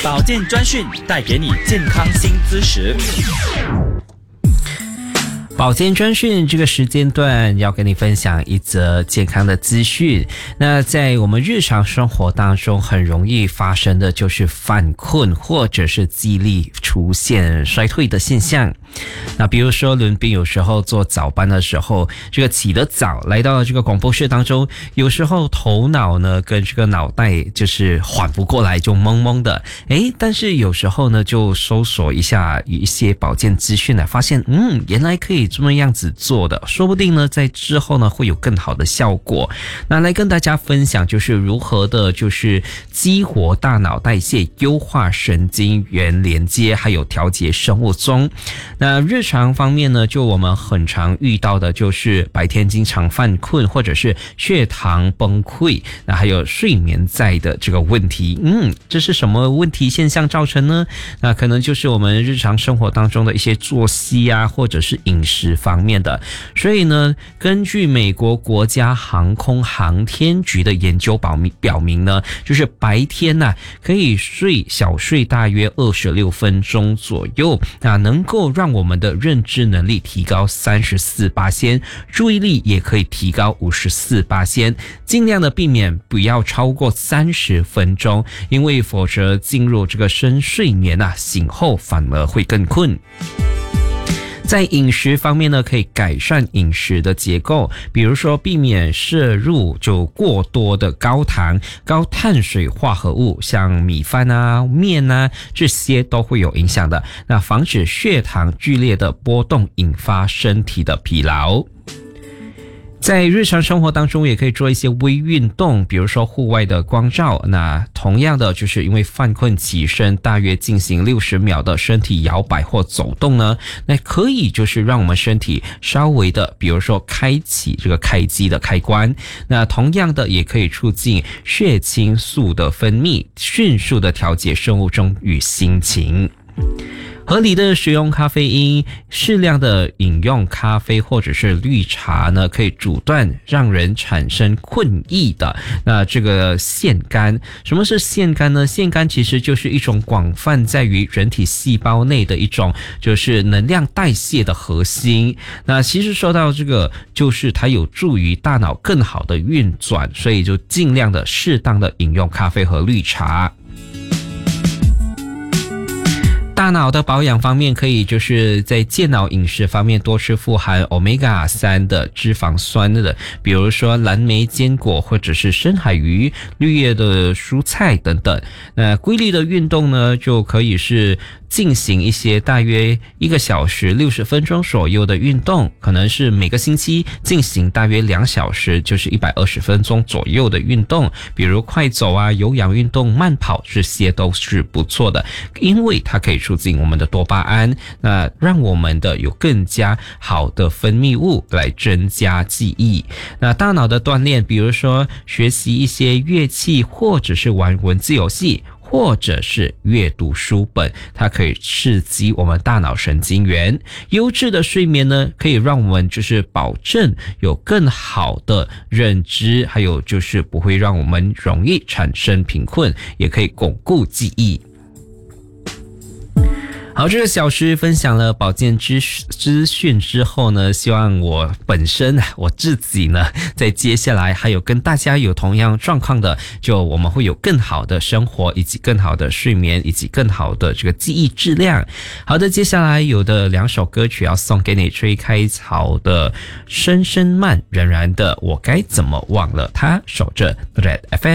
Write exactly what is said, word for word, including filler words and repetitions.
保健专讯带给你健康新知识。 保健专讯这个时间段要跟你分享一则健康的资讯。那在我们日常生活当中很容易发生的就是犯困或者是记忆力出现衰退的现象。那比如说伦斌有时候做早班的时候，这个起得早来到了这个广播室当中，有时候头脑呢跟这个脑袋就是缓不过来，就懵懵的。诶，但是有时候呢就搜索一下一些保健资讯呢，发现嗯原来可以这么样子做的，说不定呢在之后呢会有更好的效果。那来跟大家分享就是如何的就是激活大脑代谢，优化神经元连接，还有调节生物钟。那日常方面呢，就我们很常遇到的就是白天经常犯困，或者是血糖崩溃，那还有睡眠债的这个问题。嗯，这是什么问题现象造成呢？那可能就是我们日常生活当中的一些作息啊，或者是饮食方面的。所以呢，根据美国国家航空航天局的研究表明表明呢，就是白天呢、啊、可以睡小睡大约二十六分钟左右，那能够让我们的认知能力提高 百分之三十四， 注意力也可以提高 百分之五十四， 尽量的避免不要超过三十分钟，因为否则进入这个深睡眠啊，醒后反而会更困。在饮食方面呢，可以改善饮食的结构，比如说避免摄入就过多的高糖、高碳水化合物，像米饭啊、面啊，这些都会有影响的。那防止血糖剧烈的波动，引发身体的疲劳。在日常生活当中也可以做一些微运动，比如说户外的光照。那同样的就是因为犯困起身，大约进行六十秒的身体摇摆或走动呢，那可以就是让我们身体稍微的比如说开启这个开机的开关。那同样的也可以促进血清素的分泌，迅速的调节生物钟与心情。合理的使用咖啡因，适量的饮用咖啡或者是绿茶呢，可以阻断让人产生困意的那这个腺苷。什么是腺苷呢？腺苷其实就是一种广泛在于人体细胞内的一种就是能量代谢的核心。那其实说到这个，就是它有助于大脑更好的运转，所以就尽量的适当的饮用咖啡和绿茶。大脑的保养方面，可以就是在健脑饮食方面多吃富含 欧米伽三 的脂肪酸的，比如说蓝莓坚果或者是深海鱼、绿叶的蔬菜等等。那规律的运动呢，就可以是进行一些大约一个小时六十分钟左右的运动，可能是每个星期进行大约两小时，就是一百二十分钟左右的运动，比如快走啊、有氧运动、慢跑，这些都是不错的，因为它可以促进我们的多巴胺，那让我们的有更加好的分泌物来增加记忆。那大脑的锻炼，比如说学习一些乐器，或者是玩文字游戏，或者是阅读书本，它可以刺激我们大脑神经元。优质的睡眠呢，可以让我们就是保证有更好的认知，还有就是不会让我们容易产生贫困，也可以巩固记忆。好，这个小时分享了保健资资讯之后呢，希望我本身我自己呢，在接下来还有跟大家有同样状况的，就我们会有更好的生活，以及更好的睡眠，以及更好的这个记忆质量。好的，接下来有的两首歌曲要送给你，吹开槽的声声慢，仍然的我该怎么忘了他，守着 Red F M。